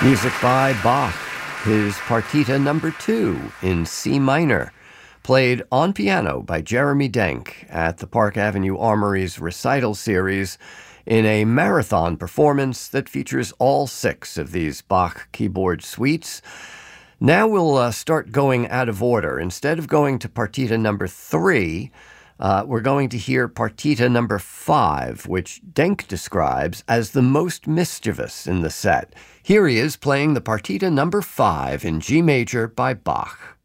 Music by Bach, his Partita Number 2 in C minor, played on piano by Jeremy Denk at the Park Avenue Armory's recital series in a marathon performance that features all 6 of these Bach keyboard suites. Now we'll start going out of order. Instead of going to Partita Number 3, we're going to hear Partita Number 5, which Denk describes as the most mischievous in the set. Here he is playing the Partita Number 5 in G major by Bach.